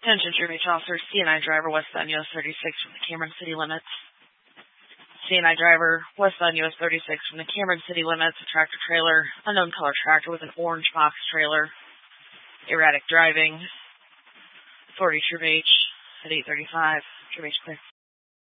Attention, True Beach officer, CNI driver, westbound US 36 from the Cameron City limits. CNI driver, westbound US 36 from the Cameron City limits, a tractor trailer, unknown color tractor with an orange box trailer, erratic driving, 40 True Beach at 8:35, True Beach clear.